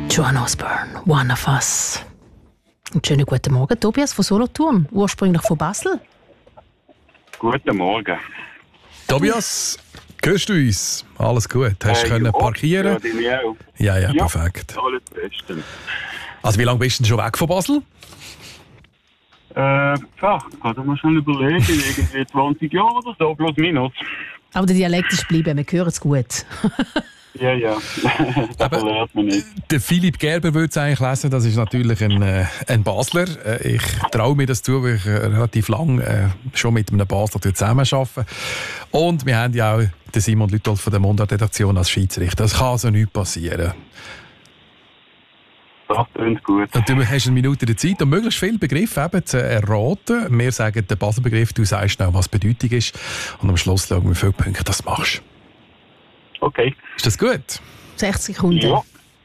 Joan Osborne, One of Us. Und schönen guten Morgen, Tobias von Solothurn, ursprünglich von Basel. Guten Morgen. Tobias, hörst du uns? Alles gut? Hast du können parkieren? Ja, perfekt. Alles Beste. Also wie lange bist du denn schon weg von Basel? Kann ich mir schon überlegen, irgendwie 20 Jahre oder so, plus minus. Aber der Dialekt ist geblieben, wir hören es gut. Ja. Das lernt man nicht. Der Philipp Gerber würde es eigentlich lesen, das ist natürlich ein Basler. Ich traue mir das zu, weil ich relativ lange schon mit einem Basler zusammen arbeite. Und wir haben ja auch den Simon Lütolf von der Mundart-Redaktion als Schiedsrichter. Das kann also nichts passieren. Das klingt gut. Und du hast eine Minute Zeit, um möglichst viele Begriffe eben zu erraten. Wir sagen den Basel-Begriff, du sagst schnell, was bedeutung ist. Und am Schluss schauen wir, wie viele Punkte das machst. Okay. Ist das gut? 60 Sekunden. Ja.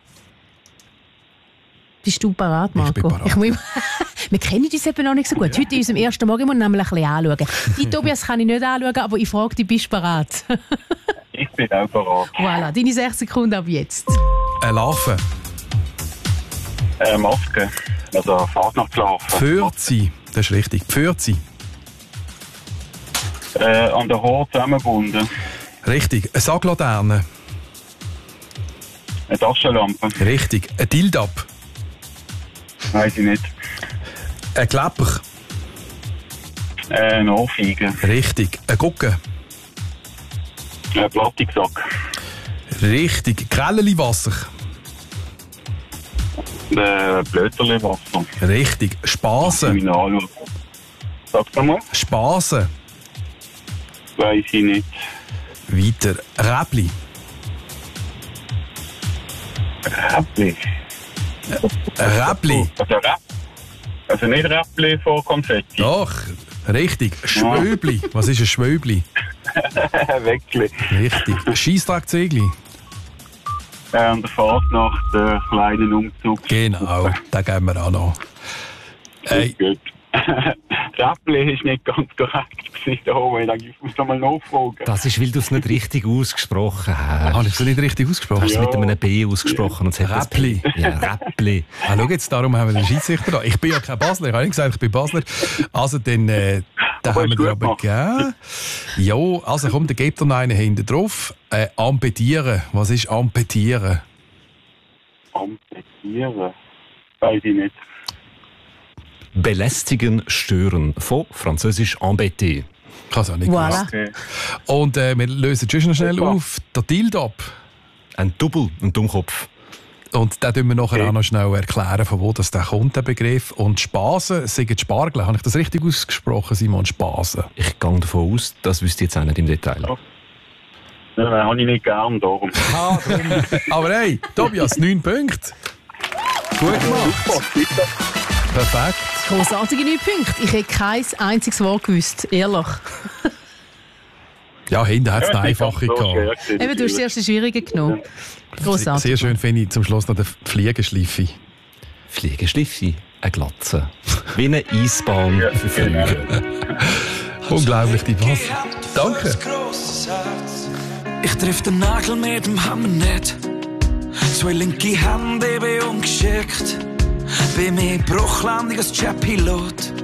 Bist du parat, Marco? Ich bin parat. Wir kennen uns eben noch nicht so gut. Heute in unserem ersten Morgen muss ich nämlich ein bisschen anschauen. Die Tobias kann ich nicht anschauen, aber ich frage dich, bist du parat? Ich bin auch parat. Voilà, deine 60 Sekunden ab jetzt. Eine Larve. Maske. Also Fasnachtlarve. Pfürzi. Das ist richtig. Pfürzi. An der Haar zusammengebunden. Richtig. Eine Sacklaterne. Eine Taschenlampe. Richtig. Ein Dildab. Weiss ich nicht. Ein Klepper. Eine Ohrfeige. Richtig. Ein Gucke. Ein Plastiksack. Richtig. Krelleli-Wasser. Blöterli-Wasser. Richtig. Spasen. Kriminal. Sag's mal. Spasen. Weiss ich nicht. Weiter. Räbli. Räppli. Räbli. Also nicht Räppli von Konfetti. Doch. Richtig. Schwöbli. Was ist ein Schwöbli? Weckli. Richtig. Scheissdreckzegli. Und der Fasnacht, der kleinen Umzug. Genau. Den geben wir auch noch. Hey. Gut. Räppli ist nicht ganz korrekt gewesen. Ich muss noch mal nachfragen. Das ist, weil du es nicht richtig ausgesprochen hast. Habe ich es nicht richtig ausgesprochen? Hast du es mit einem B ausgesprochen? Und es hat Räppli. Ja, Räppli. Ah, schau jetzt, darum haben wir den Schiedsrichter da. Ich bin ja kein Basler, ich habe nicht gesagt, ich bin Basler. Also dann, da haben wir dir aber gegeben. Ja, also komm, dann gebt noch einen hinten drauf. Ampetieren. Was ist Ampetieren? Ampetieren? Weiß ich nicht. Belästigen, stören. Von französisch embêter. Ich habe es auch nicht Voilà. Okay. Und wir lösen schon noch schnell auf. Der Dildab. Ein Double, ein Dummkopf. Und den tun wir nachher auch noch schnell erklären, von wo das der kommt, der Begriff. Und Spasen sind Spargel. Habe ich das richtig ausgesprochen, Simon? Spasen. Ich gehe davon aus, das wüsste ich jetzt auch nicht im Detail. Nein, habe ich nicht gern, darum. Aber hey, Tobias, 9 Punkte. Gut gemacht. Perfekt. Grossartige 9 Punkte. Ich hätte kein einziges Wort gewusst, ehrlich. Ja, hinten hat es eine einfache gehabt. Eben, du hast zuerst die Schwierige genommen. Grossartig. Sehr schön finde ich zum Schluss noch den Fliegenschleife. Fliegenschliffe, eine Glatze. Wie eine Eisbahn für Flüge. Unglaublich, die Pass. Danke. Ich triff den Nagel mit dem Hammer nicht. 2 linke Hände eben umgeschickt. Bei mir Bruchlandung als Jet-Pilot.